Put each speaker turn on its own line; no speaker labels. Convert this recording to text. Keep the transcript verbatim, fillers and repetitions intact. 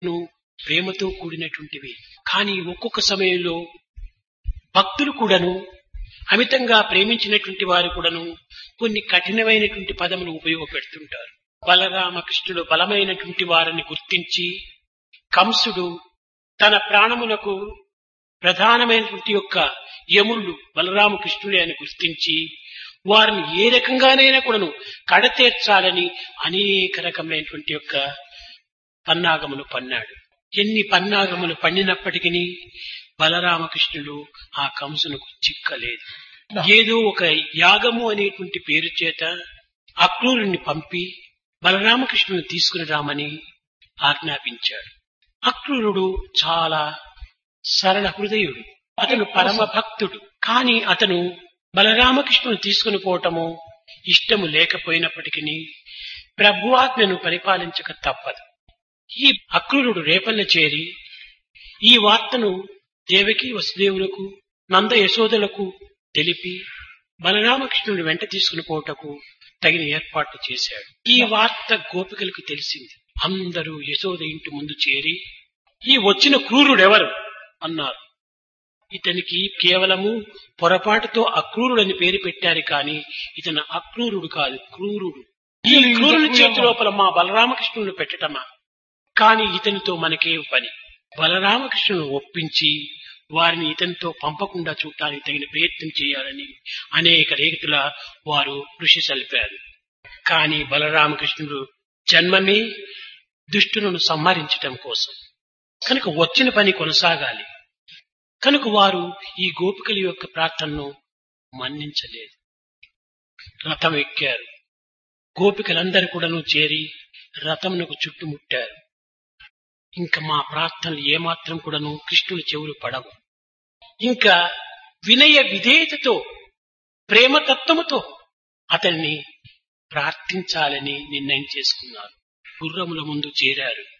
ప్రేమతో కూడినటువంటివి. కానీ ఒక్కొక్క సమయంలో భక్తులు కూడాను అమితంగా ప్రేమించినటువంటి వారు కూడాను కొన్ని కఠినమైనటువంటి పదములు ఉపయోగపెడుతుంటారు. బలరామకృష్ణుడు బలమైనటువంటి వారిని గుర్తించి కంసుడు తన ప్రాణములకు ప్రధానమైనటువంటి యొక్క యముళ్ళు బలరామకృష్ణుడే అని గుర్తించి వారిని ఏ రకంగానైనా కూడాను కడతేర్చాలని అనేక రకమైనటువంటి యొక్క పన్నాగములు పన్నాడు. ఎన్ని పన్నాగములు పన్నినప్పటికీ బలరామకృష్ణుడు ఆ కంసునకు చిక్కలేదు. ఏదో ఒక యాగము అనేటువంటి పేరు చేత అక్రూరుణ్ణి పంపి బలరామకృష్ణుని తీసుకుని రామని ఆజ్ఞాపించాడు. అక్రూరుడు చాలా సరళ హృదయుడు, అతను పరమ భక్తుడు. కానీ అతను బలరామకృష్ణుని తీసుకుని పోవటము ఇష్టము లేకపోయినప్పటికీ ప్రభువాజ్ఞను పరిపాలించక తప్పదు. ఈ అక్రూరుడు రేపల్ల చేరి ఈ వార్తను దేవకి వసుదేవులకు నంద యశోదలకు తెలిపి బలరామకృష్ణుని వెంట తీసుకుని పోవటకు తగిన ఏర్పాట్లు చేశాడు. ఈ వార్త గోపికలకు తెలిసింది. అందరూ యశోద ఇంటి ముందు చేరి ఈ వచ్చిన క్రూరుడెవరు అన్నారు. ఇతనికి కేవలము పొరపాటుతో అక్రూరుడని పేరు పెట్టారు, కానీ ఇతను అక్రూరుడు కాదు, క్రూరుడు. ఈ క్రూరుని చేతి లోపల మా బలరామకృష్ణుని పెట్టటమా? కానీ ఇతనితో మనకే పని. బలరామకృష్ణుని ఒప్పించి వారిని ఇతనితో పంపకుండా చూడటానికి తగిన ప్రయత్నం చేయాలని అనేక రీతుల వారు కృషి సల్పారు. కానీ బలరామకృష్ణుడు జన్మమే దుష్టులను సంహరించటం కోసం కనుక వచ్చిన పని కొనసాగాలి. కనుక వారు ఈ గోపికల యొక్క ప్రార్థనను మన్నించలేదు. రథం ఎక్కారు. గోపికలందరూ కూడాను చేరి రథమునకు చుట్టుముట్టారు. ఇంకా మా ప్రార్థనలు ఏమాత్రం కూడాను కృష్ణుని చెవులు పడవు. ఇంకా వినయ విధేయతతో ప్రేమతత్వముతో అతన్ని ప్రార్థించాలని నిర్ణయం చేసుకున్నారు. గుర్రముల ముందు చేరారు.